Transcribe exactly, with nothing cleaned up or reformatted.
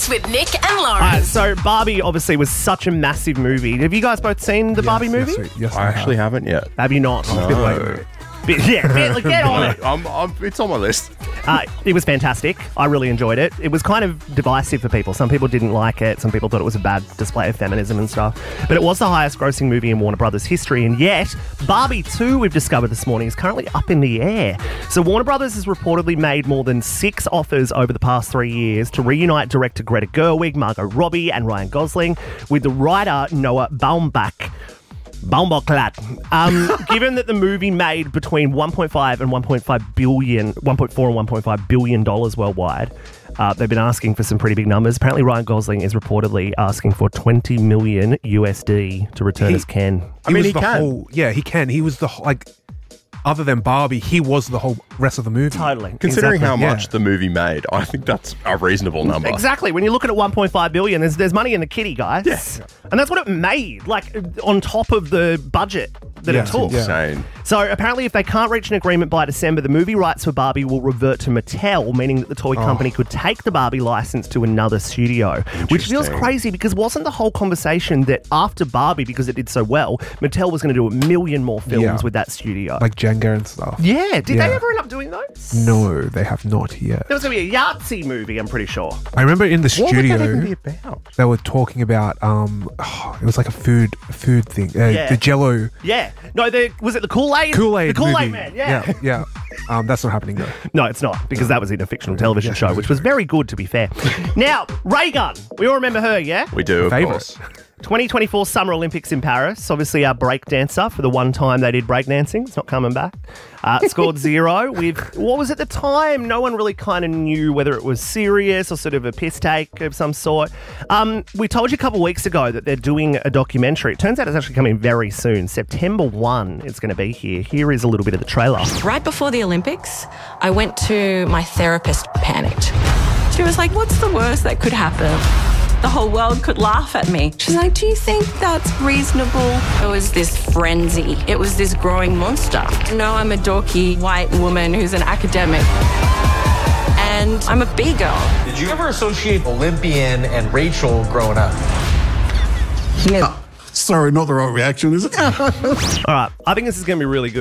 Mornings with Nick and Lauren. Uh, so Barbie obviously was such a massive movie. Have you guys both seen the Yes, Barbie yes, movie? we- Yes, I actually haven't yet. Have you not? It's a bit late. Bit- yeah, bit- like, get on it. I'm, I'm, it's on my list. Uh, it was fantastic. I really enjoyed it. It was kind of divisive for people. Some people didn't like it. Some people thought it was a bad display of feminism and stuff. But it was the highest grossing movie in Warner Brothers history. And yet, Barbie two, we've discovered this morning, is currently up in the air. So Warner Brothers has reportedly made more than six offers over the past three years to reunite director Greta Gerwig, Margot Robbie and Ryan Gosling with the writer Noah Baumbach. Baumbach. Um, given that the movie made between one point five and one point five billion, one point four and one point five billion dollars worldwide, uh, they've been asking for some pretty big numbers. Apparently, Ryan Gosling is reportedly asking for twenty million U S D to return He- as Ken. I mean, was he the can. Whole, yeah, he can. He was the whole, like, other than Barbie, he was the whole rest of the movie. Totally. Considering exactly. how yeah. much the movie made, I think that's a reasonable number. Exactly. When you're looking at one point five billion, there's there's money in the kitty, guys. Yes. And that's what it made, like on top of the budget that Yeah, it took. yeah. Insane. So apparently if they can't reach an agreement by December, the movie rights for Barbie will revert to Mattel, meaning that the toy company could take the Barbie license to another studio, which feels Interesting. crazy because wasn't the whole conversation that after Barbie, because it did so well, Mattel was going to do a million more films Yeah. with that studio? Like Jenga and stuff. yeah. Did Yeah. they ever end up doing those? No, they have not yet. There was going to be a Yahtzee movie, I'm pretty sure. I remember in the What would that even studio, be about? they were talking about, um, it was like a food food thing. Uh, Yeah. The Jello Yeah. No, the, was it the Kool-Aid? Kool-Aid The Kool-Aid movie. Man, yeah. Yeah, yeah. Um, that's not happening though. No, it's not, because that was in a fictional television Yeah, show, which was very good, to be fair. Now, Ray Gunn. We all remember her, yeah? We do, of Favourite. course. twenty twenty-four Summer Olympics in Paris. Obviously, our break dancer for the one time they did breakdancing. It's not coming back. Uh, scored zero with, what was at the time? No one really kind of knew whether it was serious or sort of a piss take of some sort. Um, we told you a couple of weeks ago that they're doing a documentary. It turns out it's actually coming very soon. September first, it's going to be here. Here is a little bit of the trailer. Right before the Olympics, I went to my therapist, panicked. She was like, what's the worst that could happen? The whole world could laugh at me. She's like, do you think that's reasonable? It was this frenzy. It was this growing monster. No, I'm a dorky white woman who's an academic. And I'm a B-girl. Did you ever associate Olympian and Rachel growing up? Sorry, not the right reaction, is it? All right, I think this is going to be really good.